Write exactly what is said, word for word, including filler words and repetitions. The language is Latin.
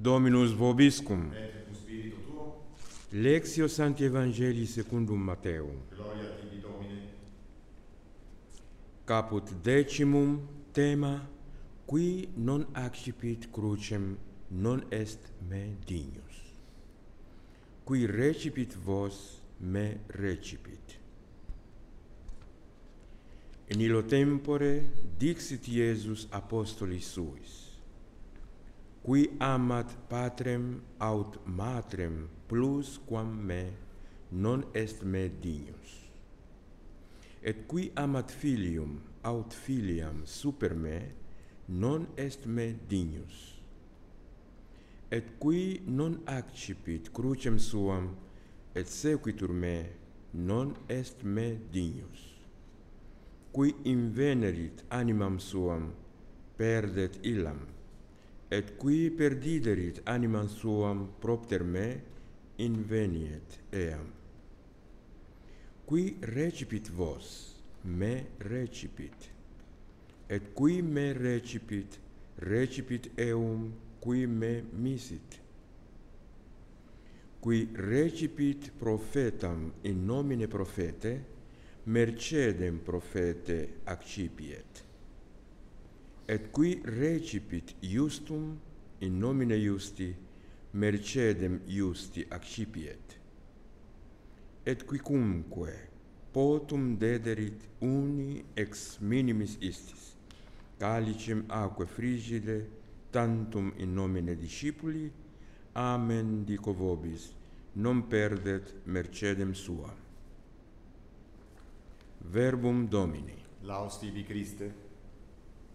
Dominus vobiscum. Et cum spiritu tuo. Lectio Sancti Evangelii secundum Mateo. Gloria tibi, Domine. Caput decimum, tema, qui non accipit crucem, non est me dignus. Qui recipit vos, me recipit. In illo tempore dixit Iesus apostolis suis: qui amat patrem aut matrem plus quam me, non est me dignus. Et qui amat filium aut filiam super me, non est me dignus. Et qui non accipit crucem suam, et sequitur me, non est me dignus. Qui invenerit animam suam, perdet illam, et qui perdiderit animam suam propter me, inveniet eam. Qui recipit vos, me recipit, et qui me recipit, recipit eum qui me misit. Qui recipit prophetam in nomine prophete, mercedem prophete accipiet. Et qui recipit justum in nomine justi, mercedem justi accipiet. Et quicumque potum dederit uni ex minimis istis, calicem aquae frigide, tantum in nomine discipuli, amen dico vobis, non perdet mercedem sua. Verbum Domini. Laus tibi, Christe.